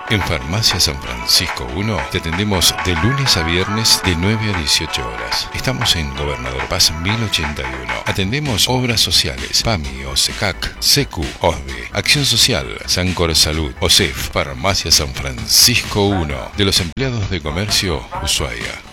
En Farmacia San Francisco 1 te atendemos de lunes a viernes de 9 a 18 horas. Estamos en Gobernador Paz 1081. Atendemos obras sociales, PAMI, OSECAC, SECU, OSDE, Acción Social, Sancor Salud, OSEF. Farmacia San Francisco 1 de los empleados de comercio Ushuaia.